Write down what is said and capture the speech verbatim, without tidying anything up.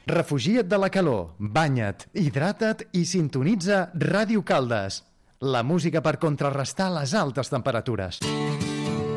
Refugia't de la calor, banya't, hidrata't i sintonitza Ràdio Caldes. La música per contrarrestar les altes temperatures.